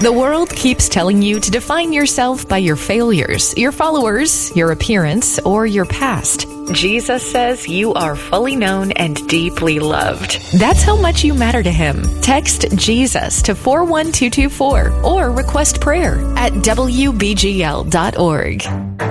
The world keeps telling you to define yourself by your failures, your followers, your appearance, or your past. Jesus says you are fully known and deeply loved. That's how much you matter to Him. Text Jesus to 41224 or request prayer at WBGL.org.